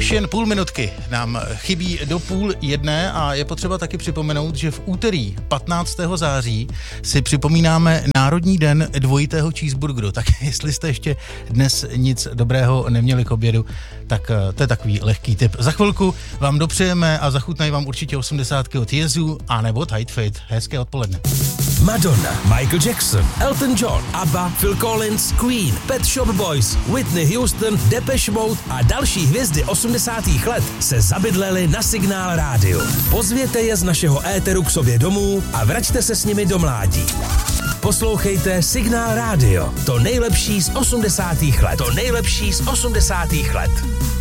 Už jen půl minutky nám chybí do 12:30 a je potřeba taky připomenout, že v úterý 15. září si připomínáme Národní den dvojitého cheeseburgeru. Tak jestli jste ještě dnes nic dobrého neměli k obědu, tak to je takový lehký tip. Za chvilku vám dopřejeme a zachutnají vám určitě 80 od Jezu a nebo Tight Fit. Hezké odpoledne. Madonna, Michael Jackson, Elton John, ABBA, Phil Collins, Queen, Pet Shop Boys, Whitney Houston, Depeche Mode a další hvězdy 80. let se zabydleli na Signál Rádiu. Pozvěte je z našeho éteru k sobě domů a vraťte se s nimi do mládí. Poslouchejte Signál Rádio. To nejlepší z 80. let. To nejlepší z 80. let.